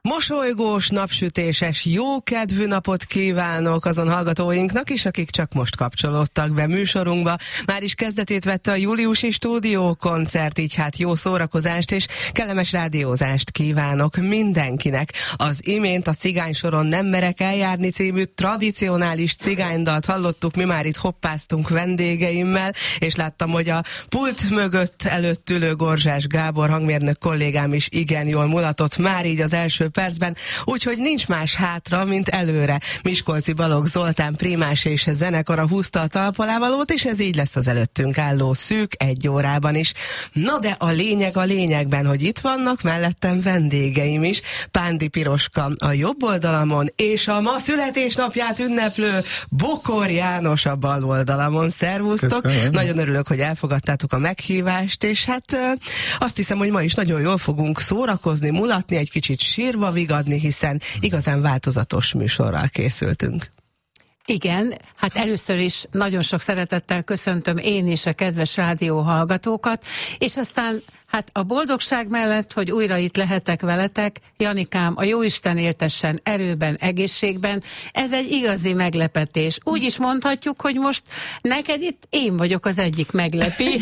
Mosolygós, napsütéses, jókedvű napot kívánok azon hallgatóinknak is, akik csak most kapcsolódtak be műsorunkba. Már is kezdetét vette a júliusi stúdiókoncert, így hát jó szórakozást és kellemes rádiózást kívánok mindenkinek. Az imént a Cigány soron nem merek eljárni című tradicionális cigánydalt hallottuk, mi már itt hoppáztunk vendégeimmel, és láttam, hogy a pult mögött előtt ülő Gorzsás Gábor hangmérnök kollégám is igen jól mulatott már így az első percben, úgyhogy nincs más hátra, mint előre. Miskolci Balogh Zoltán prímás és zenekara húzta a talpalávalót, és ez így lesz az előttünk álló szűk 1 órában is. Na de a lényeg a lényegben, hogy itt vannak mellettem vendégeim is. Pándi Piroska a jobb oldalamon, és a ma születésnapját ünneplő Bokor János a bal oldalamon. Szervusztok! Köszönöm. Nagyon örülök, hogy elfogadtátok a meghívást, és hát azt hiszem, hogy ma is nagyon jól fogunk szórakozni, mulatni, egy kicsit sírva vigadni, hiszen igazán változatos műsorral készültünk. Igen, hát először is nagyon sok szeretettel köszöntöm én is a kedves rádióhallgatókat, és aztán hát a boldogság mellett, hogy újra itt lehetek veletek, Janikám, a Jóisten éltessen erőben, egészségben, ez egy igazi meglepetés. Úgy is mondhatjuk, hogy most neked itt én vagyok az egyik meglepi.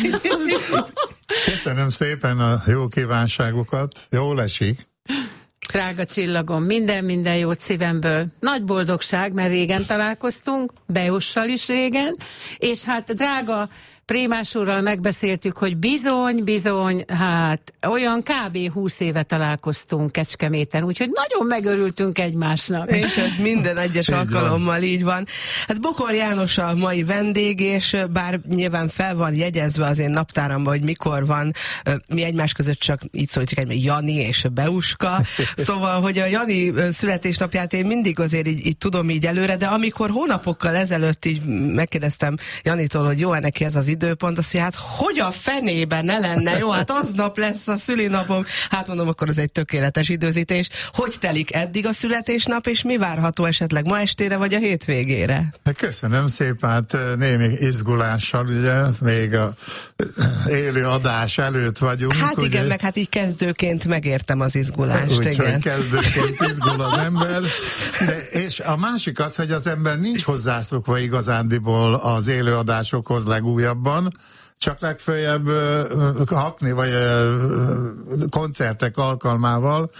Köszönöm szépen a jó kívánságokat, jól esik. Drága csillagom, minden jót szívemből. Nagy boldogság, mert régen találkoztunk, Beussal is régen, és hát drága Prémás úrral megbeszéltük, hogy bizony, hát olyan kb. 20 éve találkoztunk Kecskeméten, úgyhogy nagyon megörültünk egymásnak. És ez minden egyes alkalommal így van. Hát Bokor János a mai vendég, és bár nyilván fel van jegyezve az én naptáramban, hogy mikor van, mi egymás között csak így szólítjuk egymás, Jani és Beuska, szóval, hogy a Jani születésnapját én mindig azért így tudom így előre, de amikor hónapokkal ezelőtt így megkérdeztem Janitól, hogy jó-e neki ez az időpont, azt mondja, hát hogy a fenében ne lenne, jó, hát aznap lesz a szülinapom. Hát mondom, akkor ez egy tökéletes időzítés. Hogy telik eddig a születésnap, és mi várható esetleg ma estére, vagy a hétvégére? Köszönöm szépen, hát némi izgulással, ugye, még a élő adás előtt vagyunk. Hát ugye? Igen, meg hát így kezdőként megértem az izgulást. Úgyhogy kezdőként izgul az ember. És a másik az, hogy az ember nincs hozzászokva igazándiból az élő adásokhoz legújabban, csak legfeljebb hakni, vagy koncertek alkalmával,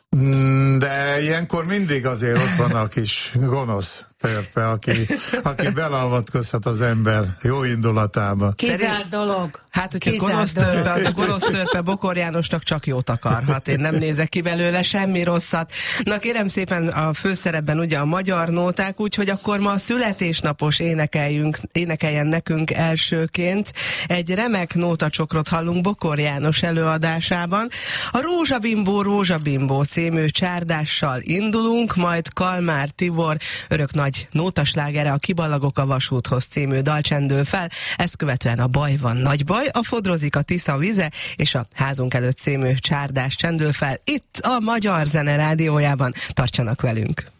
de ilyenkor mindig azért ott van a kis gonosz törpe, aki beleavatkozhat az ember jó indulatába. Kizárt dolog. Hát, hogyha gonosz törpe, az a gonosz törpe Bokor Jánosnak csak jót akarhat. Én nem nézek ki belőle semmi rosszat. Na kérem szépen, a főszerepben ugye a magyar nóták, úgyhogy akkor ma a születésnapos énekeljen nekünk elsőként. Egy remek nótacsokrot hallunk Bokor János előadásában. A Rózsabimbó című csárdással indulunk, majd Kalmár Tibor örök nagy nótaslágere, a Kiballagok a vasúthoz című dal csendül fel, ezt követően a Baj van nagy baj, a Fodrozik a Tisza vize, és a Házunk előtt című csárdás csendül fel itt a Magyar Zene Rádiójában. Tartsanak velünk!